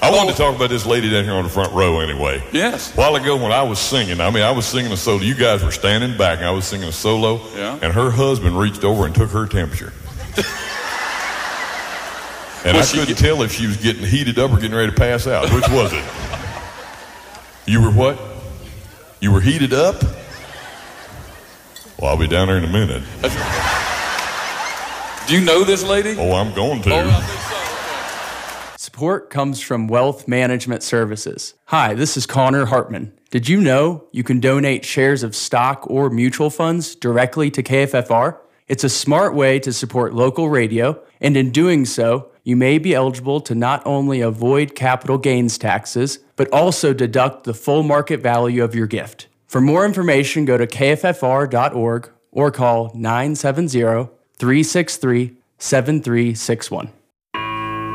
I wanted to talk about this lady down here on the front row anyway. Yes. A while ago when I was singing, I was singing a solo. You guys were standing back, and I was singing a solo. Yeah. And her husband reached over and took her temperature. And I couldn't tell if she was getting heated up or getting ready to pass out. Which was it? You were what? You were heated up? Well, I'll be down there in a minute. Do you know this lady? Oh, I'm going to. Oh, I think so. Okay. Support comes from Wealth Management Services. Hi, this is Connor Hartman. Did you know you can donate shares of stock or mutual funds directly to KFFR? It's a smart way to support local radio, and in doing so, you may be eligible to not only avoid capital gains taxes, but also deduct the full market value of your gift. For more information, go to kffr.org or call 970-363-7361.